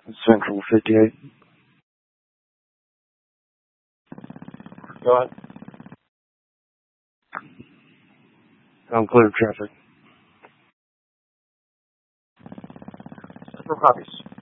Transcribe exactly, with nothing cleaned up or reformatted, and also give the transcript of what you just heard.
Central fifty-eight. Go ahead. I'm clear of traffic. Separate copies.